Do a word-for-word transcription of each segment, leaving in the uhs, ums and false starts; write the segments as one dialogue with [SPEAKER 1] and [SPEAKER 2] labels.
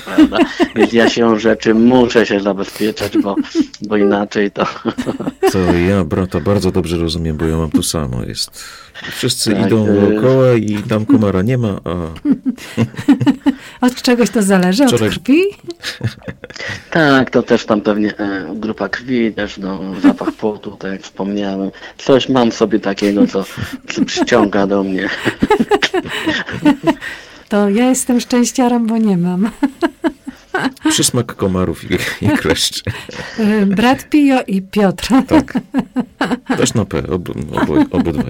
[SPEAKER 1] prawda? Więc ja się rzeczy muszę się zabezpieczać, bo, bo inaczej to...
[SPEAKER 2] To ja brata bardzo dobrze rozumiem, bo ja mam to samo. Jest. Wszyscy
[SPEAKER 1] tak,
[SPEAKER 2] idą dookoła i tam komara nie ma, a...
[SPEAKER 3] Od czegoś to zależy? Od
[SPEAKER 2] Wczoraj...
[SPEAKER 3] krwi?
[SPEAKER 1] Tak, to też tam pewnie e, grupa krwi, też no, zapach potu, tak jak wspomniałem. Coś mam sobie takiego, co, co przyciąga do mnie.
[SPEAKER 3] To ja jestem szczęściarą, bo nie mam.
[SPEAKER 2] Przysmak komarów i, i kleszczy.
[SPEAKER 3] Brat Pio i Piotr.
[SPEAKER 2] Tak. Też na P, ob, oboj, obydwaj.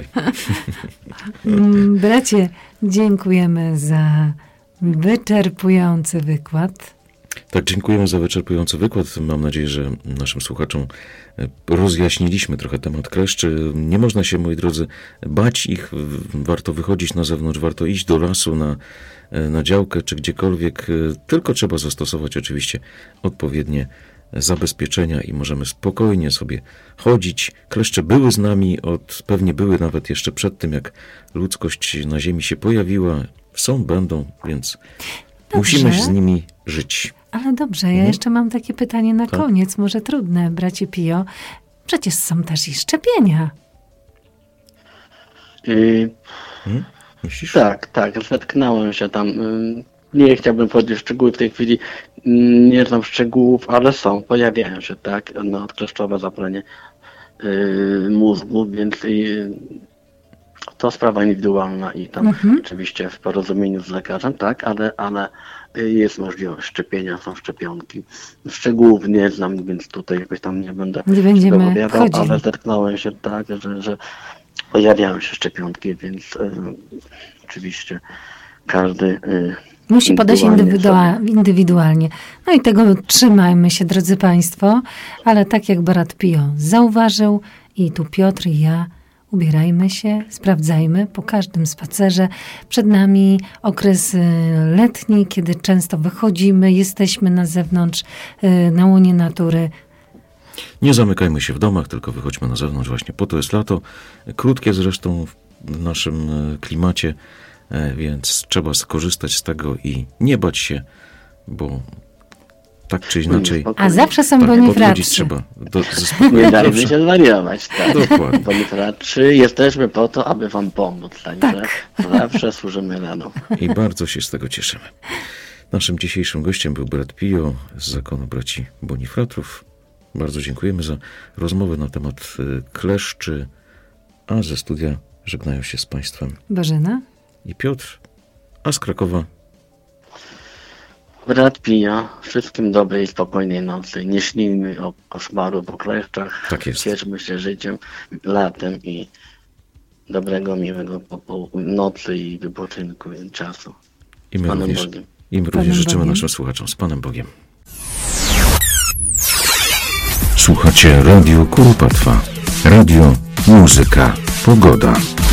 [SPEAKER 3] Bracie, dziękujemy za wyczerpujący wykład.
[SPEAKER 2] Tak, dziękujemy za wyczerpujący wykład. Mam nadzieję, że naszym słuchaczom rozjaśniliśmy trochę temat kleszczy. Nie można się, moi drodzy, bać ich. Warto wychodzić na zewnątrz, warto iść do lasu, na, na działkę czy gdziekolwiek. Tylko trzeba zastosować oczywiście odpowiednie zabezpieczenia i możemy spokojnie sobie chodzić. Kleszcze były z nami, od, pewnie były nawet jeszcze przed tym, jak ludzkość na ziemi się pojawiła. Są, będą, więc dobrze. Musimy z nimi żyć.
[SPEAKER 3] Ale dobrze, ja mhm. jeszcze mam takie pytanie na tak? koniec, może trudne, bracie Pio. Przecież są też i szczepienia.
[SPEAKER 1] Yy,
[SPEAKER 2] hmm? Myślisz?
[SPEAKER 1] Tak, tak, zetknąłem się tam. Nie chciałbym powiedzieć szczegółów w tej chwili, nie znam szczegółów, ale są, pojawiają się, tak, no, odkleszczowe zapalenie yy, mózgu, więc yy, to sprawa indywidualna i tam mhm. oczywiście w porozumieniu z lekarzem, tak, ale, ale jest możliwość szczepienia, są szczepionki. Szczegółów nie znam, więc tutaj jakoś tam nie będę
[SPEAKER 3] nie będziemy wypowiadał, chodzili.
[SPEAKER 1] Ale zetknąłem się tak, że, że pojawiają się szczepionki, więc y, oczywiście każdy y,
[SPEAKER 3] musi podać indywidua- indywidualnie. No i tego trzymajmy się, drodzy Państwo, ale tak jak brat Pio zauważył i tu Piotr i ja, ubierajmy się, sprawdzajmy po każdym spacerze. Przed nami okres letni, kiedy często wychodzimy, jesteśmy na zewnątrz, na łonie natury.
[SPEAKER 2] Nie zamykajmy się w domach, tylko wychodźmy na zewnątrz. Właśnie po to jest lato. Krótkie zresztą w naszym klimacie, więc trzeba skorzystać z tego i nie bać się, bo tak czy inaczej...
[SPEAKER 3] A zawsze są
[SPEAKER 2] tak,
[SPEAKER 3] bonifratrzy.
[SPEAKER 2] trzeba. Do,
[SPEAKER 1] nie dajmy się zwariować. Tak.
[SPEAKER 2] Dokładnie.
[SPEAKER 1] Bonifratrzy jesteśmy po to, aby wam pomóc. Także
[SPEAKER 3] tak.
[SPEAKER 1] zawsze służymy radą.
[SPEAKER 2] I bardzo się z tego cieszymy. Naszym dzisiejszym gościem był brat Pio z zakonu braci Bonifratrów. Bardzo dziękujemy za rozmowę na temat kleszczy, a ze studia żegnają się z Państwem
[SPEAKER 3] Bożena
[SPEAKER 2] i Piotr, a z Krakowa
[SPEAKER 1] brat Pio, wszystkim dobrej i spokojnej nocy. Nie śnijmy o koszmaru po kleszczach.
[SPEAKER 2] Tak jest.
[SPEAKER 1] Cieszmy się życiem, latem i dobrego, miłego po, po nocy i wypoczynku i czasu.
[SPEAKER 2] I my
[SPEAKER 1] Panem
[SPEAKER 2] również,
[SPEAKER 1] Bogiem.
[SPEAKER 2] i my również życzymy Bogiem. Naszym słuchaczom z Panem Bogiem. Słuchacie Radio Kuropatwa. Radio, muzyka, pogoda.